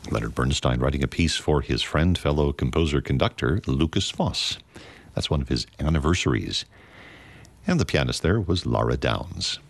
Leonard Bernstein writing a piece for his friend, fellow composer-conductor Lukas Foss. That's one of his anniversaries. And the pianist there was Laura Downs.